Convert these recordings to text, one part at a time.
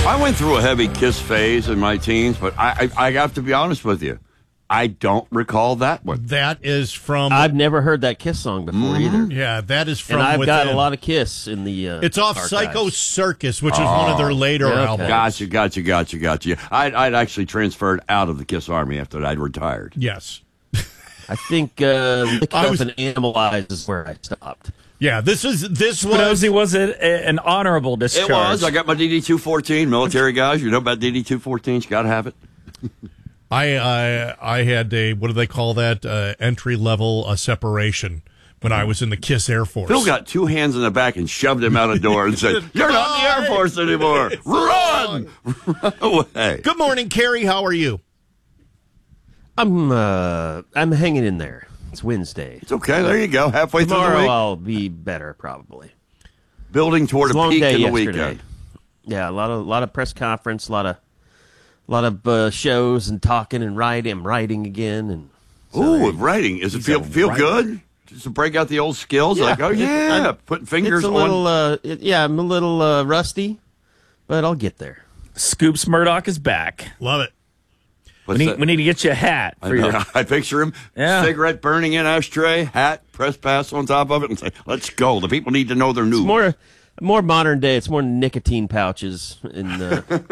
I went through a heavy Kiss phase in my teens, but I have to be honest with you. I don't recall that one. That is from... I've never heard that Kiss song before either. Yeah, that is from And I've got within. a lot of Kiss in the It's off archives. Psycho Circus, which is one of their later albums. Gotcha. I'd actually transferred out of the Kiss Army after I'd retired. Yes. I think Lick Up and Animalize is where I stopped. Yeah, this was... Spinozzi was an honorable discharge. It was. I got my DD-214. Military guys, you know about DD-214s. You got to have it. I had a, what do they call that, entry-level separation when I was in the KISS Air Force. Phil got two hands in the back and shoved him out a door and said, "You're not in the Air Force anymore. Run! Run away." Good morning, Carrie. How are you? I'm hanging in there. It's Wednesday. It's okay. There you go. Halfway through the Tomorrow week. I'll be better, probably. Building toward It's a long peak day in the yesterday. weekend. Yeah, a lot of press conference, a lot of shows and talking and writing. I'm writing again, and Ooh, writing. Does it feel good? Just to break out the old skills? Yeah. Like, oh yeah, putting fingers it's a on. little. I'm a little rusty, but I'll get there. Scoops Murdoch is back. Love it. What's We that? need to get you a hat for your. I picture him, Yeah. cigarette burning in ashtray, hat, press pass on top of it, and say, "Let's go." The people need to know they're new. It's more modern day. It's more nicotine pouches and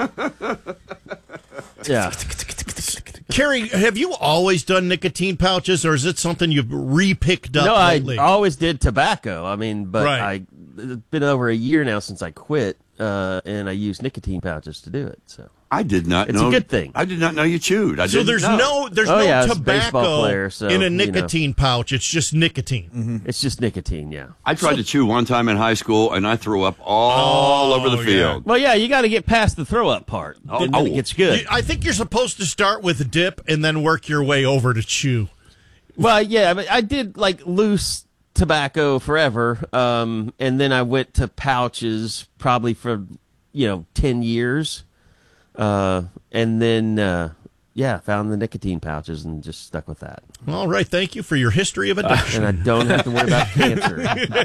yeah. Carrie, have you always done nicotine pouches, or is it something you've re-picked up No, lately? I always did tobacco. I mean, but Right. it's been over a year now since I quit, and I use nicotine pouches to do it. So I did not It's know. a good thing. I did not know you chewed. So there's no Oh, yeah, it's a baseball tobacco player, so, in a you know. nicotine pouch. It's just nicotine. it's just nicotine. Yeah. I tried to chew one time in high school, and I threw up all over the yeah. field. Well, yeah, you got to get past the throw up part, and then it gets good. I think you're supposed to start with a dip and then work your way over to chew. Well, yeah, but I did like loose tobacco forever, and then I went to pouches probably for 10 years, and then found the nicotine pouches and just stuck with that. All right, thank you for your history of addiction. And I don't have to worry about cancer.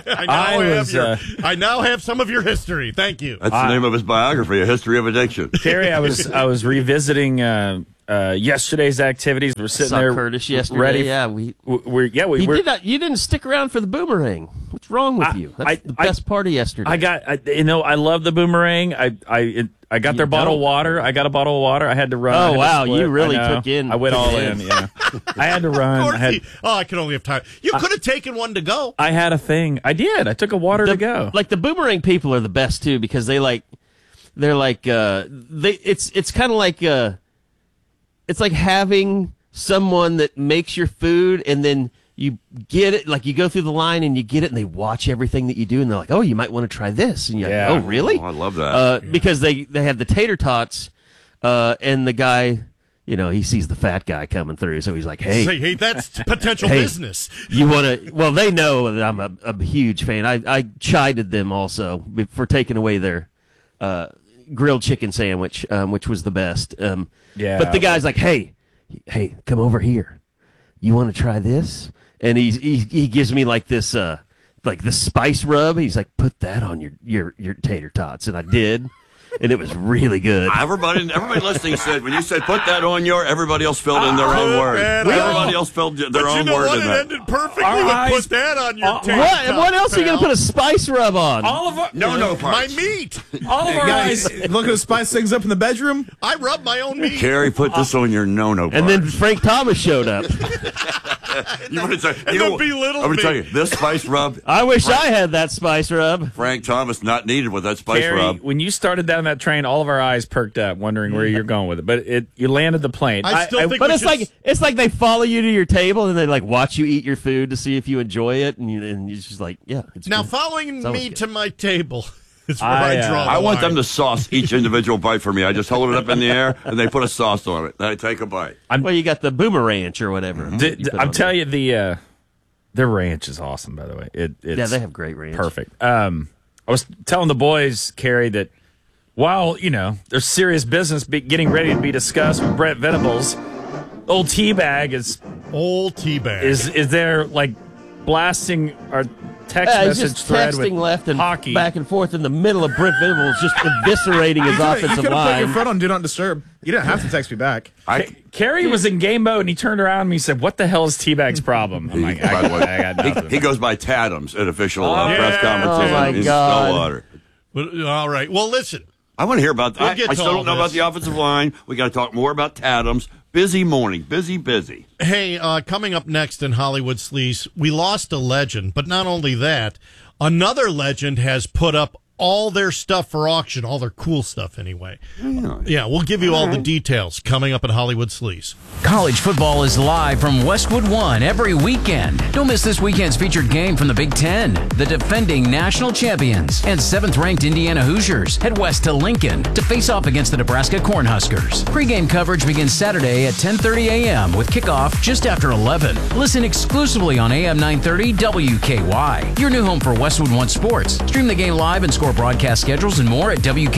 I now have some of your history. Thank you. That's the name of his biography, A History of Addiction. Carrie, I was revisiting yesterday's activities. We're sitting Saw there, Curtis yesterday. ready. Yeah, you didn't stick around for the boomerang. What's wrong with you? That's the best part of yesterday. I love the boomerang. I got their bottle of water. I got a bottle of water. I had to run. I Oh, had to wow, split. you really I know. took in. I went all in. Yeah, I had to run. I could only have time. You could have taken one to go. I had a thing. I did. I took a water to go. Like the boomerang people are the best too because it's kind of like it's like having someone that makes your food and then you get it, like you go through the line and you get it and they watch everything that you do and they're like, oh, you might want to try this. And you're like, oh, really? Oh, I love that. Because they have the tater tots and the guy, he sees the fat guy coming through. So he's like, hey, that's potential business. You want to, well, they know that I'm a huge fan. I chided them also for taking away their grilled chicken sandwich, which was the best. But the guy's like, hey, come over here. You want to try this? And he gives me like this the spice rub. He's like, put that on your tater tots, and I did, and it was really good. Everybody listening said when you said put that on everybody else filled in their own word. Everybody else filled their own word in that. It ended perfectly with put that on your tater tots, What else are you going to put a spice rub on? All of our No my parts. meat. all of our Guys, eyes. looking to spice things up in the bedroom? I rub my own meat. Carrie, put this on your no-no part. And then Frank Thomas showed up. you want to say, And then belittle I'm going me. to tell you, this spice rub, I wish I had that spice rub. Frank Thomas not needed with that spice Carrie, rub. when you started down that train, all of our eyes perked up, wondering where you're going with it. But you landed the plane. I still think But we it's like they follow you to your table and they like watch you eat your food to see if you enjoy it, and you're just like, yeah. It's Now, good. following always me good. to my table is where I draw the I want them line. to sauce each individual bite for me. I just hold it up in the air, and they put a sauce on it. Then I take a bite. Well, you got the boomeranch or whatever. I'm telling you, their ranch is awesome. By the way, it's they have great ranch. perfect. I was telling the boys, Carrie, that while there's serious business getting ready to be discussed with Brent Venables, old Teabag Old teabag. is there like blasting our text He's message just thread texting with left and hockey. back and forth in the middle of Brent Venables, just eviscerating his You offensive could have put line. your foot on Do Not Disturb. You didn't have to text me back. Kerry was in game mode, and he turned around and he said, "What the hell is Teabag's problem?" I'm like, By the way, I got nothing. he goes by Tadams at official yeah. press conferences Oh, my in God. Stillwater. Well, all right. Well, listen. I want to hear about We'll that. get I to still all don't know about this. the offensive line. We got to talk more about Tadams. Busy morning. Busy. Hey, coming up next in Hollywood Sleaze, we lost a legend, but not only that, another legend has put up all their stuff for auction, all their cool stuff anyway. Yeah, we'll give you all the details coming up in Hollywood Sleaze. College football is live from Westwood One every weekend. Don't miss this weekend's featured game from the Big Ten. The defending national champions and 7th-ranked Indiana Hoosiers head west to Lincoln to face off against the Nebraska Cornhuskers. Pre-game coverage begins Saturday at 10:30 a.m. with kickoff just after 11. Listen exclusively on AM 930 WKY, your new home for Westwood One sports. Stream the game live and score broadcast schedules and more at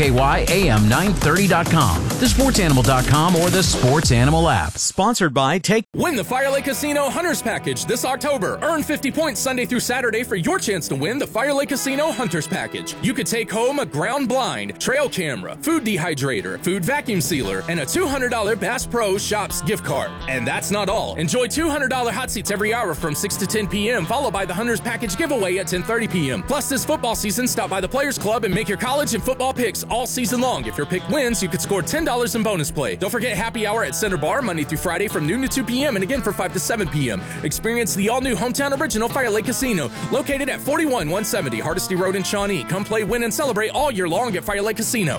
WKYAM930.com, thesportsanimal.com, or the Sports Animal app. Sponsored by Win the Fire Lake Casino Hunters Package this October. Earn 50 points Sunday through Saturday for your chance to win the Fire Lake Casino Hunters Package. You could take home a ground blind, trail camera, food dehydrator, food vacuum sealer, and a $200 Bass Pro Shops gift card. And that's not all. Enjoy $200 hot seats every hour from 6 to 10 p.m., followed by the Hunters Package giveaway at 10:30 p.m. Plus, this football season, stop by the Players Club and make your college and football picks all season long. If your pick wins, you could score $10 in bonus play. Don't forget happy hour at Center Bar Monday through Friday from noon to 2 p.m. and again for 5 to 7 p.m. Experience the all-new hometown original Fire Lake Casino, located at 41170 Hardesty Road in Shawnee. Come play, win, and celebrate all year long at Fire Lake Casino.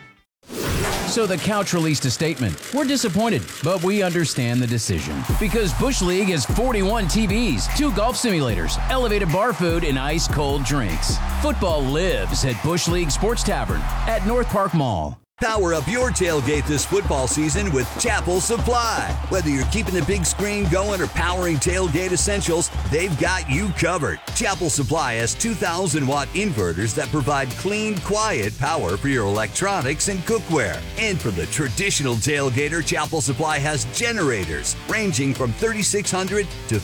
So the Couch released a statement. We're disappointed, but we understand the decision. Because Busch League has 41 TVs, 2 golf simulators, elevated bar food, and ice-cold drinks. Football lives at Busch League Sports Tavern at North Park Mall. Power up your tailgate this football season with Chapel Supply. Whether you're keeping the big screen going or powering tailgate essentials, they've got you covered. Chapel Supply has 2,000-watt inverters that provide clean, quiet power for your electronics and cookware. And for the traditional tailgater, Chapel Supply has generators ranging from 3,600 to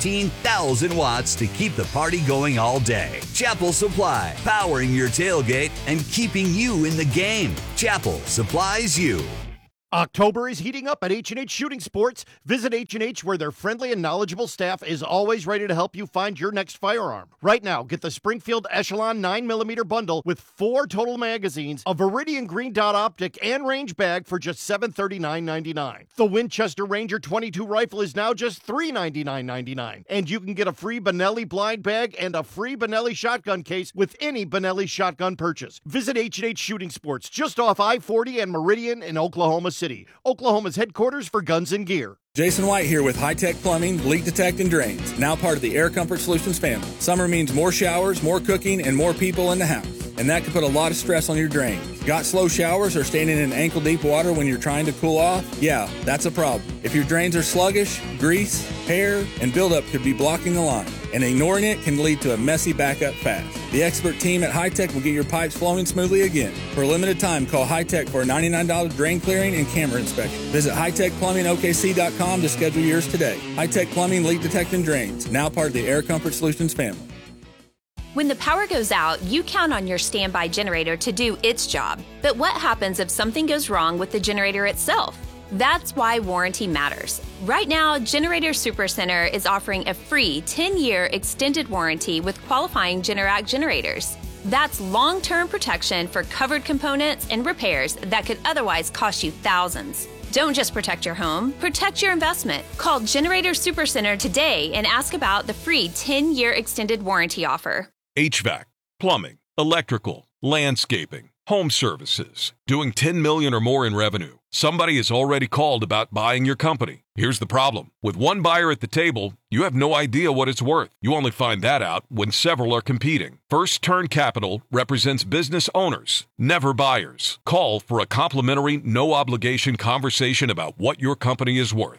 15,000 watts to keep the party going all day. Chapel Supply, powering your tailgate and keeping you in the game. Chapel supplies you. October is heating up at H&H Shooting Sports. Visit H&H where their friendly and knowledgeable staff is always ready to help you find your next firearm. Right now, get the Springfield Echelon 9mm bundle with 4 total magazines, a Viridian Green Dot optic, and range bag for just $739.99. The Winchester Ranger 22 rifle is now just $399.99. And you can get a free Benelli blind bag and a free Benelli shotgun case with any Benelli shotgun purchase. Visit H&H Shooting Sports just off I-40 and Meridian in Oklahoma City, Oklahoma's headquarters for guns and gear. Jason White here with High Tech Plumbing, Leak Detect and Drains, now part of the Air Comfort Solutions family. Summer means more showers, more cooking, and more people in the house. And that can put a lot of stress on your drains. Got slow showers or standing in ankle-deep water when you're trying to cool off? Yeah, that's a problem. If your drains are sluggish, grease, hair, and buildup could be blocking the line. And ignoring it can lead to a messy backup fast. The expert team at High Tech will get your pipes flowing smoothly again. For a limited time, call High Tech for a $99 drain clearing and camera inspection. Visit hightechplumbingokc.com to schedule yours today. High Tech Plumbing, Leak Detect and Drains, now part of the Air Comfort Solutions family. When the power goes out, you count on your standby generator to do its job. But what happens if something goes wrong with the generator itself? That's why warranty matters. Right now, Generator Supercenter is offering a free 10-year extended warranty with qualifying Generac generators. That's long-term protection for covered components and repairs that could otherwise cost you thousands. Don't just protect your home, protect your investment. Call Generator Supercenter today and ask about the free 10-year extended warranty offer. HVAC, plumbing, electrical, landscaping, home services, doing $10 million or more in revenue. Somebody has already called about buying your company. Here's the problem. With one buyer at the table, you have no idea what it's worth. You only find that out when several are competing. First Turn Capital represents business owners, never buyers. Call for a complimentary, no-obligation conversation about what your company is worth.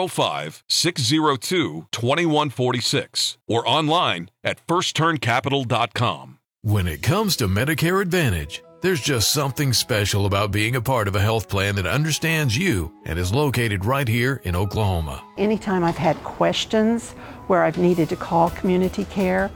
405-602-2146 or online at firstturncapital.com. When it comes to Medicare Advantage, there's just something special about being a part of a health plan that understands you and is located right here in Oklahoma. Anytime I've had questions where I've needed to call community care,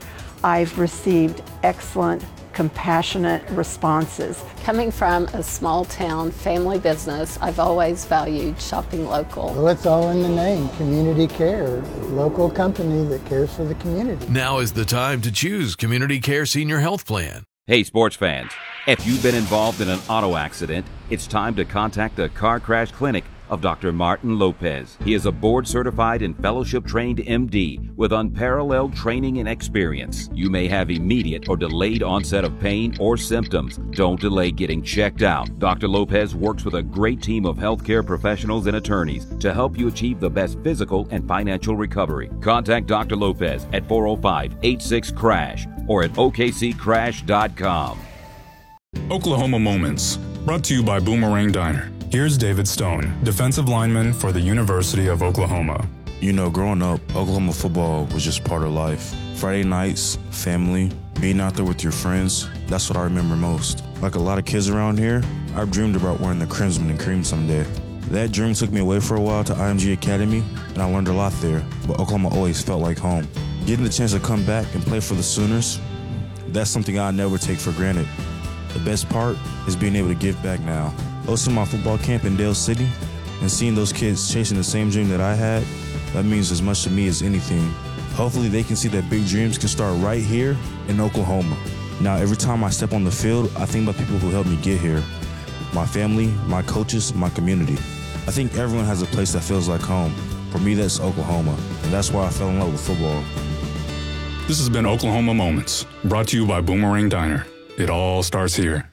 I've received excellent, compassionate responses. Coming from a small town family business, I've always valued shopping local. Well, it's all in the name, Community Care, local company that cares for the community. Now is the time to choose Community Care Senior Health Plan. Hey, sports fans, if you've been involved in an auto accident, it's time to contact the Car Crash Clinic of Dr. Martin Lopez. He is a board-certified and fellowship-trained MD with unparalleled training and experience. You may have immediate or delayed onset of pain or symptoms. Don't delay getting checked out. Dr. Lopez works with a great team of healthcare professionals and attorneys to help you achieve the best physical and financial recovery. Contact Dr. Lopez at 405-86-CRASH or at okccrash.com. Oklahoma Moments, brought to you by Boomerang Diner. Here's David Stone, defensive lineman for the University of Oklahoma. You know, growing up, Oklahoma football was just part of life. Friday nights, family, being out there with your friends, that's what I remember most. Like a lot of kids around here, I've dreamed about wearing the crimson and cream someday. That dream took me away for a while to IMG Academy, and I learned a lot there, but Oklahoma always felt like home. Getting the chance to come back and play for the Sooners, that's something I'll never take for granted. The best part is being able to give back now. Hosting my football camp in Dale City and seeing those kids chasing the same dream that I had, that means as much to me as anything. Hopefully they can see that big dreams can start right here in Oklahoma. Now, every time I step on the field, I think about people who helped me get here. My family, my coaches, my community. I think everyone has a place that feels like home. For me, that's Oklahoma, and that's why I fell in love with football. This has been Oklahoma Moments, brought to you by Boomerang Diner. It all starts here.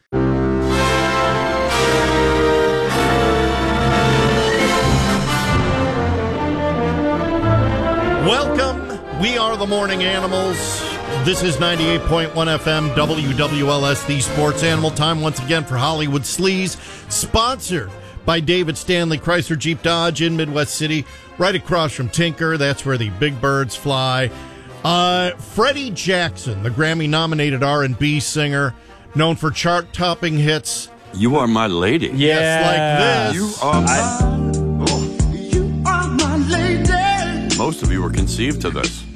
Welcome. We are the Morning Animals. This is 98.1 FM WWLS, the Sports Animal. Time once again for Hollywood Sleaze, sponsored by David Stanley Chrysler Jeep Dodge in Midwest City, right across from Tinker. That's where the big birds fly. Freddie Jackson, the Grammy-nominated R&B singer, known for chart-topping hits. You Are My Lady. Yes, like this. You are my lady. Most of you were conceived to this.